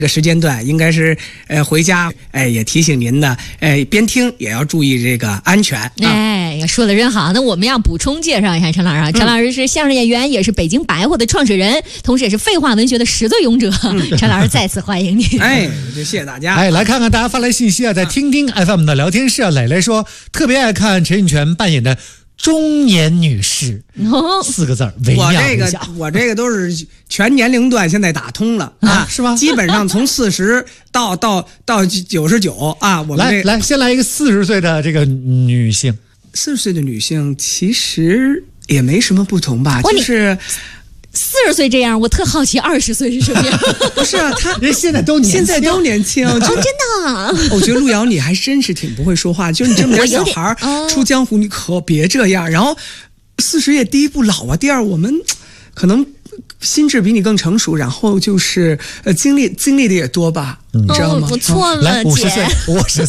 这个时间段应该是回家，也提醒您呢，边听也要注意这个安全。 说的真好。那我们要补充介绍一下陈老师啊，陈老师是相声演员，也是北京白话的创始人，同时也是废话文学的始作俑者。陈老师再次欢迎你。 谢谢大家。 来看看大家发来信息啊，在听听 FM 的聊天室啊，磊磊说特别爱看陈印泉扮演的中年女士，4个字微妙微小。 我这个都是全年龄段现在打通了啊， 是吗？ 基本上从40到99啊。我们来先来一个40岁的这个女性。 40岁的女性其实也没什么不同吧，就是 40岁这样，我特好奇20岁是什么样。 不是啊， 人现在都年轻。 真的啊。 我觉得陆瑶你还真是挺不会说话，就你这么点小孩出江湖，你可别这样。然后40也第一不老啊，第二我们可能心智比你更成熟，然后就是经历的也多吧，你知道吗？ 我错了， 来50岁，50岁。